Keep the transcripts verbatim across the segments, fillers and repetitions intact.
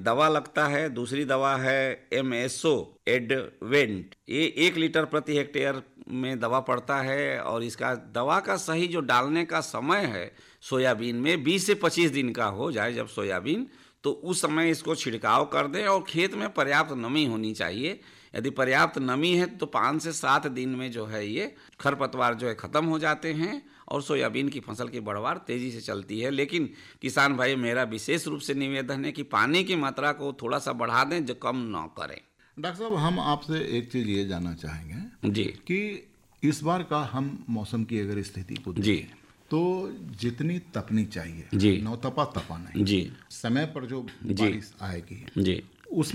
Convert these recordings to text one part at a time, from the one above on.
दवा लगता है। दूसरी दवा है एमएसओ एडवेंट, ये एक लीटर प्रति हेक्टेयर में दवा पड़ता है। और इसका दवा का सही जो डालने का समय है सोयाबीन में बीस से पच्चीस दिन का हो जाए जब सोयाबीन, तो उस समय इसको छिड़काव कर दें। और खेत में पर्याप्त नमी होनी चाहिए। यदि पर्याप्त नमी है तो पाँच से सात दिन में जो है ये खरपतवार जो है ख़त्म हो जाते हैं और सोयाबीन की फसल की बढ़वार तेज़ी से चलती है। लेकिन किसान भाई, मेरा विशेष रूप से निवेदन है कि पानी की मात्रा को थोड़ा सा बढ़ा दें, जो कम ना करें। डॉक्टर साहब, हम आपसे एक चीज़ ये जानना चाहेंगे जी कि इस बार का हम मौसम की अगर स्थिति को जी तो जितनी तपनी चाहिए जी नौतपा तपा नहीं जी समय पर जो बारिश आएगी जी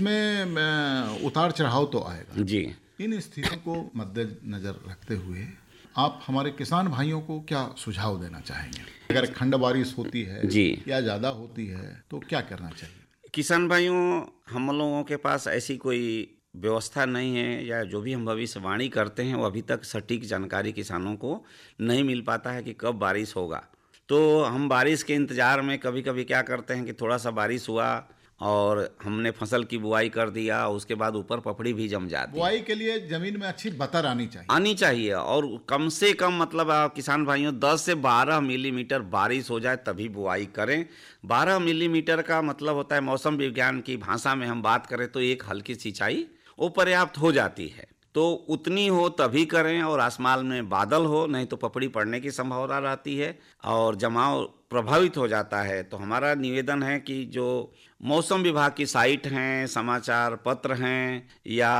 उसमें उतार चढ़ाव तो आएगा जी। इन स्थितियों को मद्देनजर रखते हुए आप हमारे किसान भाइयों को क्या सुझाव देना चाहेंगे? अगर खंड बारिश होती है जी या ज़्यादा होती है तो क्या करना चाहिए? किसान भाइयों, हम लोगों के पास ऐसी कोई व्यवस्था नहीं है, या जो भी हम भविष्यवाणी करते हैं वो अभी तक सटीक जानकारी किसानों को नहीं मिल पाता है कि कब बारिश होगा। तो हम बारिश के इंतज़ार में कभी कभी क्या करते हैं कि थोड़ा सा बारिश हुआ और हमने फसल की बुआई कर दिया, उसके बाद ऊपर पपड़ी भी जम जाती है। बुआई के लिए जमीन में अच्छी बतर आनी चाहिए आनी चाहिए और कम से कम मतलब आप किसान भाइयों दस से बारह मिलीमीटर बारिश हो जाए तभी बुआई करें। बारह मिलीमीटर का मतलब होता है, मौसम विज्ञान की भाषा में हम बात करें तो एक हल्की सिंचाई वो पर्याप्त हो जाती है। तो उतनी हो तभी करें, और आसमान में बादल हो, नहीं तो पपड़ी पड़ने की संभावना रहती है और जमाव प्रभावित हो जाता है। तो हमारा निवेदन है कि जो मौसम विभाग की साइट हैं, समाचार पत्र हैं या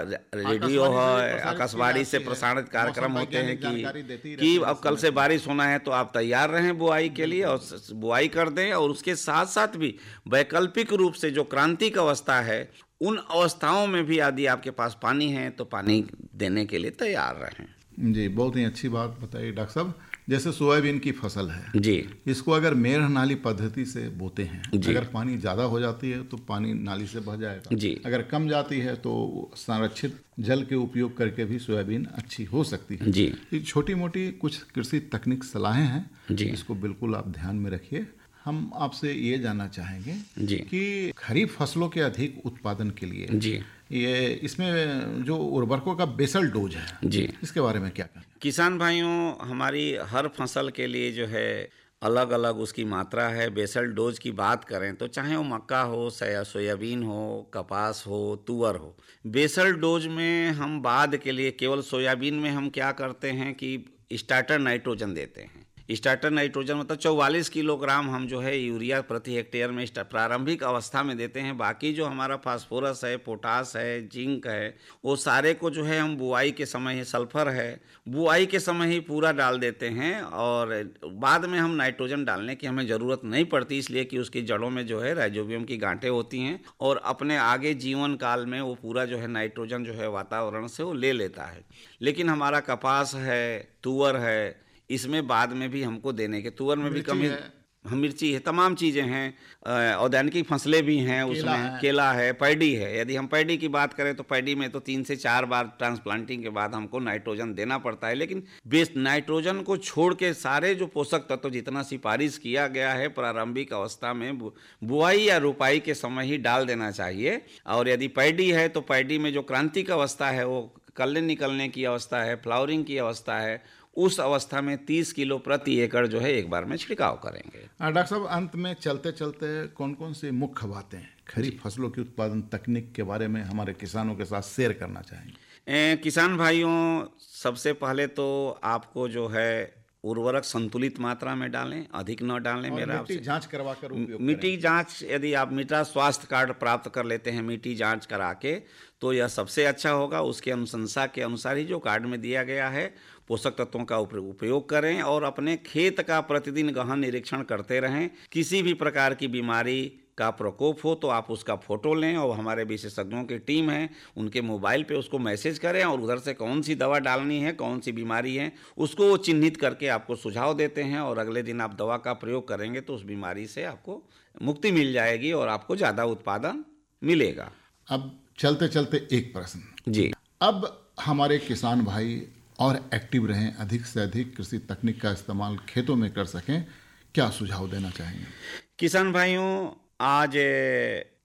रेडियो है, आकाशवाणी से प्रसारित कार्यक्रम होते हैं कि कि अब कल से बारिश होना है तो आप तैयार रहें बुआई के लिए और बुआई कर दें। और उसके साथ साथ भी वैकल्पिक रूप से जो क्रांतिक अवस्था है उन अवस्थाओं में भी यदि आपके पास पानी है तो पानी देने के लिए तैयार रहें। जी, बहुत ही अच्छी बात बताई डॉक्टर साहब। जैसे सोयाबीन की फसल है जी, इसको अगर मेड़ नाली पद्धति से बोते हैं, अगर पानी ज़्यादा हो जाती है तो पानी नाली से बह जाएगा जी, अगर कम जाती है तो संरक्षित जल के उपयोग करके भी सोयाबीन अच्छी हो सकती है जी। ये छोटी मोटी कुछ कृषि तकनीक सलाहें हैं जी, इसको बिल्कुल आप ध्यान में रखिए। हम आपसे ये जानना चाहेंगे जी कि खरीफ फसलों के अधिक उत्पादन के लिए जी ये इसमें जो उर्वरकों का बेसल डोज है जी, इसके बारे में क्या कहें? किसान भाइयों, हमारी हर फसल के लिए जो है अलग अलग उसकी मात्रा है। बेसल डोज की बात करें तो चाहे वो मक्का हो, सोयाबीन हो, कपास हो, तुअर हो, बेसल डोज में हम बाद के लिए केवल सोयाबीन में हम क्या करते हैं कि स्टार्टर नाइट्रोजन देते हैं। स्टार्टर नाइट्रोजन मतलब चौवालीस किलोग्राम हम जो है यूरिया प्रति हेक्टेयर में प्रारंभिक अवस्था में देते हैं। बाकी जो हमारा फास्फोरस है, पोटास है, जिंक है, वो सारे को जो है हम बुआई के समय ही, सल्फर है, बुआई के समय ही पूरा डाल देते हैं। और बाद में हम नाइट्रोजन डालने की हमें ज़रूरत नहीं पड़ती, इसलिए कि उसकी जड़ों में जो है राइजोबियम की गांठें होती हैं और अपने आगे जीवन काल में वो पूरा जो है नाइट्रोजन जो है वातावरण से वो ले लेता है। लेकिन हमारा कपास है, तुअर है, इसमें बाद में भी हमको देने के, तुअर में भी कमी, हम मिर्ची है, तमाम चीज़ें हैं, औद्यानिक फसलें भी हैं, उसमें है, केला है, पैडी है। यदि हम पैडी की बात करें तो पैडी में तो तीन से चार बार ट्रांसप्लांटिंग के बाद हमको नाइट्रोजन देना पड़ता है। लेकिन बेस्ट नाइट्रोजन को छोड़ के सारे जो पोषक तत्व तो जितना सिफारिश किया गया है प्रारंभिक अवस्था में बुआई या रोपाई के समय ही डाल देना चाहिए। और यदि पैडी है तो पैडी में जो क्रांतिक अवस्था है, वो कल्ले निकलने की अवस्था है, फ्लावरिंग की अवस्था है, उस अवस्था में तीस किलो प्रति एकड़ जो है एक बार में छिड़काव करेंगे। डॉक्टर साहब, अंत में चलते चलते कौन कौन सी मुख्य बातें खरीफ फसलों की उत्पादन तकनीक के बारे में हमारे किसानों के साथ शेयर करना चाहेंगे? ए, किसान भाइयों, सबसे पहले तो आपको जो है उर्वरक संतुलित मात्रा में डालें, अधिक न डालें। मेरा मिट्टी जांच करवा कर उपयोग मिट्टी जांच, यदि आप मृदा स्वास्थ्य कार्ड प्राप्त कर लेते हैं मिट्टी जांच करा के, तो यह सबसे अच्छा होगा। उसके अनुशंसा के अनुसार ही जो कार्ड में दिया गया है पोषक तत्वों का उपयोग करें और अपने खेत का प्रतिदिन गहन निरीक्षण करते रहें। किसी भी प्रकार की बीमारी का प्रकोप हो तो आप उसका फोटो लें और हमारे विशेषज्ञों की टीम है उनके मोबाइल पे उसको मैसेज करें और उधर से कौन सी दवा डालनी है, कौन सी बीमारी है, उसको वो चिन्हित करके आपको सुझाव देते हैं और अगले दिन आप दवा का प्रयोग करेंगे तो उस बीमारी से आपको मुक्ति मिल जाएगी और आपको ज़्यादा उत्पादन मिलेगा। अब चलते चलते एक प्रश्न जी, अब हमारे किसान भाई और एक्टिव रहें, अधिक से अधिक कृषि तकनीक का इस्तेमाल खेतों में कर सकें, क्या सुझाव देना चाहेंगे? किसान भाइयों, आज